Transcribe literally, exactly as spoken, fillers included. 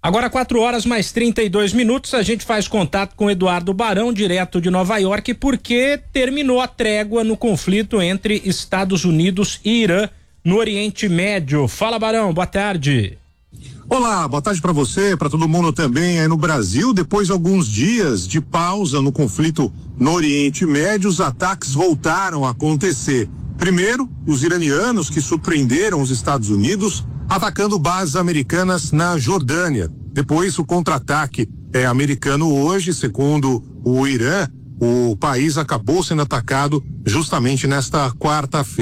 Agora quatro horas mais trinta e dois minutos, a gente faz contato com Eduardo Barão, direto de Nova York, porque terminou a trégua no conflito entre Estados Unidos e Irã no Oriente Médio. Fala, Barão, boa tarde. Olá, boa tarde para você, para todo mundo também aí no Brasil. Depois de alguns dias de pausa no conflito no Oriente Médio, os ataques voltaram a acontecer. Primeiro, os iranianos que surpreenderam os Estados Unidos atacando bases americanas na Jordânia. Depois, o contra-ataque é americano hoje, segundo o Irã, o país acabou sendo atacado justamente nesta quarta-feira.